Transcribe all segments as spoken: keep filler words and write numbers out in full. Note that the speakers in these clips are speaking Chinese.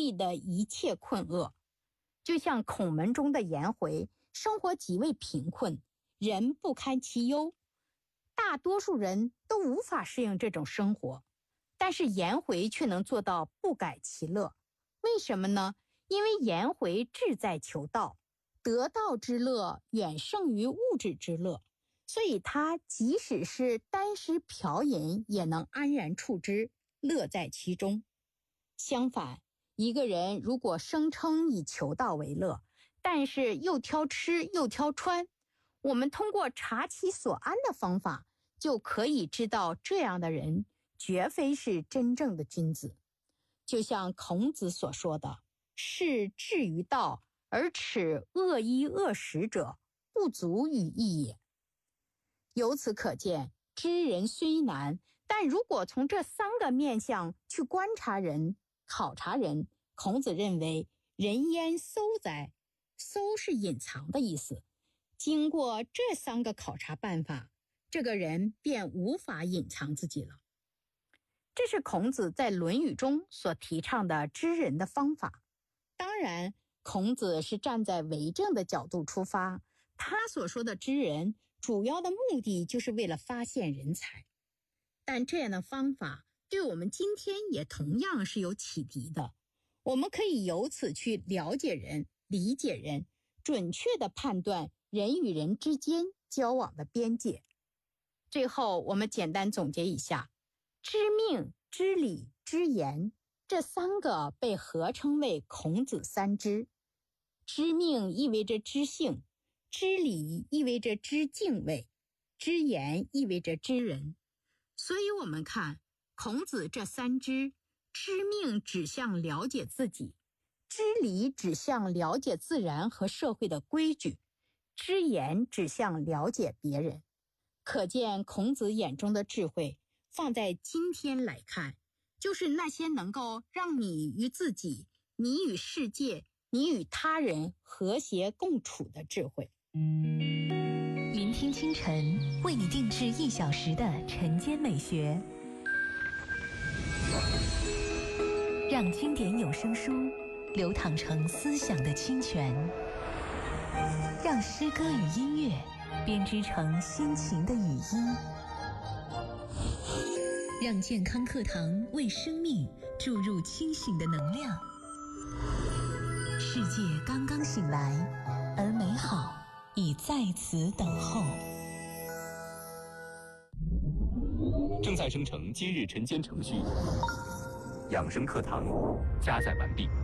历的一切困厄。就像孔门中的颜回，生活极为贫困，人不堪其忧，大多数人都无法适应这种生活，但是颜回却能做到不改其乐。为什么呢？因为颜回志在求道，得道之乐远胜于物质之乐，所以他即使是单食嫖饮也能安然处之，乐在其中。相反，一个人如果声称以求道为乐，但是又挑吃又挑穿，我们通过察其所安的方法，就可以知道这样的人绝非是真正的君子。就像孔子所说的，是志于道而耻恶衣恶食者，不足与义也。由此可见，知人虽难，但如果从这三个面向去观察人、考察人，孔子认为人焉搜哉？搜是隐藏的意思。经过这三个考察办法，这个人便无法隐藏自己了。这是孔子在《论语》中所提倡的知人的方法。当然，孔子是站在为政的角度出发，他所说的知人，主要的目的就是为了发现人才。但这样的方法对我们今天也同样是有启迪的。我们可以由此去了解人、理解人，准确地判断人与人之间交往的边界。最后，我们简单总结一下，知命、知礼、知言，这三个被合称为孔子三知。知命意味着知性，知礼意味着知敬畏，知言意味着知人。所以我们看孔子这三知，知命指向了解自己，知礼指向了解自然和社会的规矩，知言指向了解别人。可见孔子眼中的智慧，放在今天来看，就是那些能够让你与自己、你与世界、你与他人和谐共处的智慧。 聆听清晨，为你定制一小时的晨间美学，让经典有声书流淌成思想的清泉，让诗歌与音乐编织成心情的语音，让健康课堂为生命注入清醒的能量。世界刚刚醒来，而美好已在此等候。 正在生成今日晨间程序，养生课堂加载完毕。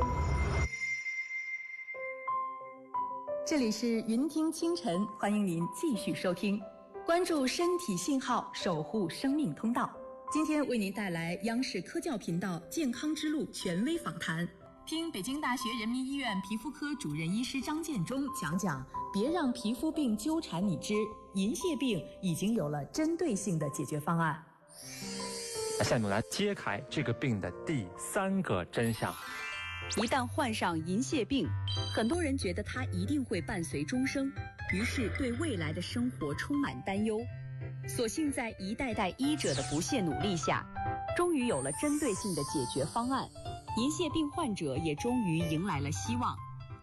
这里是云听清晨，欢迎您继续收听，关注身体信号，守护生命通道。今天为您带来央视科教频道健康之路权威访谈，听北京大学人民医院皮肤科主任医师张建中讲讲，别让皮肤病纠缠你之银屑病已经有了针对性的解决方案。 那下面我来揭开这个病的第三个真相。 一旦患上银屑病，很多人觉得它一定会伴随终生，于是对未来的生活充满担忧。所幸在一代代医者的不懈努力下，终于有了针对性的解决方案，银屑病患者也终于迎来了希望。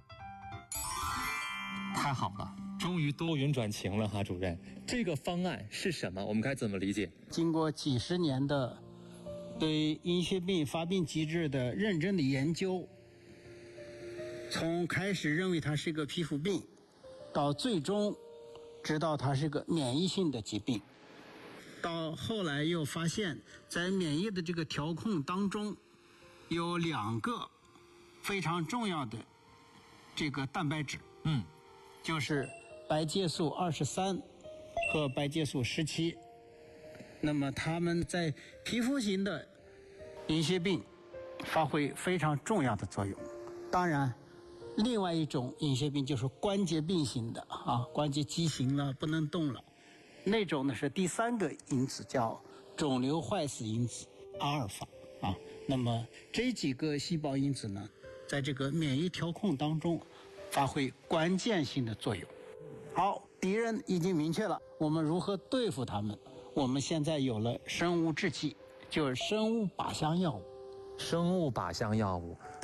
太好了，终于多云转晴了哈，主任。这个方案是什么？我们该怎么理解？ 经过几十年的对银屑病发病机制的认真的研究，从开始认为它是个皮肤病，到最终知道它是个免疫性的疾病，到后来又发现在免疫的这个调控当中有两个非常重要的这个蛋白质， 嗯， 就是白介素二十三和白介素十七。那么它们在皮肤型的银屑病发挥非常重要的作用。当然另外一种银屑病就是关节病型的啊，关节畸形了，不能动了，那种呢是第三个因子，叫肿瘤坏死因子阿尔法啊。那么这几个细胞因子呢，在这个免疫调控当中发挥关键性的作用。好，敌人已经明确了，我们如何对付他们？我们现在有了生物制剂，就是生物靶向药物。 生物靶向药物